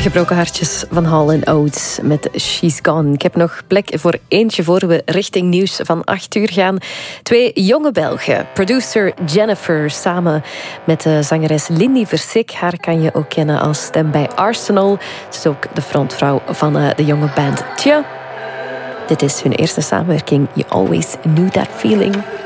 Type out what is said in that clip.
Gebroken hartjes van Hall & Oates met She's Gone. Ik heb nog plek voor eentje voor we richting nieuws van 8 uur gaan. 2 jonge Belgen. Producer Jennifer samen met de zangeres Lindy Versick. Haar kan je ook kennen als stem bij Arsenal. Ze is ook de frontvrouw van de jonge band Tja. Dit is hun eerste samenwerking. You Always Knew That Feeling.